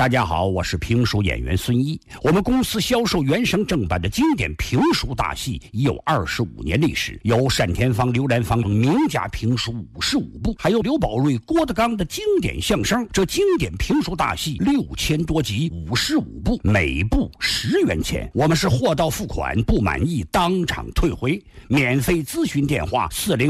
大家好，我是评书演员孙一。我们公司销售原声正版的经典评书大戏已有25年历史，有单田芳、刘兰芳等名家评书55部，还有刘宝瑞、郭德纲的经典相声。这经典评书大戏6000多集，55部，每部10元钱。我们是货到付款，不满意当场退回。免费咨询电话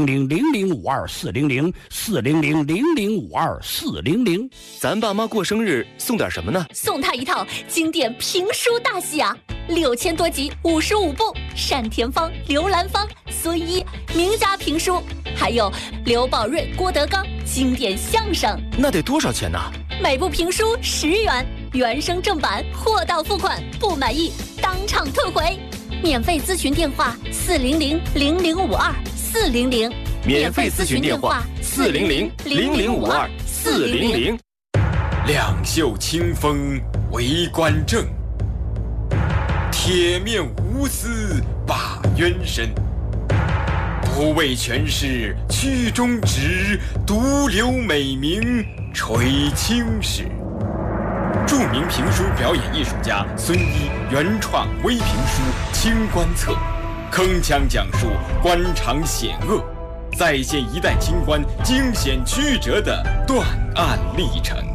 400-0052-400，400-0052-400。 咱爸妈过生日送点什么呢？ 送他一套经典评书大戏啊，6000多集，55部，单田芳、刘兰芳、孙一名家评书，还有刘宝瑞、郭德纲经典相声。 那得多少钱呢？ 每部评书10元，原声正版，货到付款，不满意当场退回。免费咨询电话400-0052-400， 免费咨询电话400-0052-400。 两袖清风为官正，铁面无私把冤伸。不为权势屈中直，独留美名垂青史。著名评书表演艺术家孙一原创微评书《清官侧》，铿锵讲述官场险恶，再现一代清官惊险曲折的断案历程。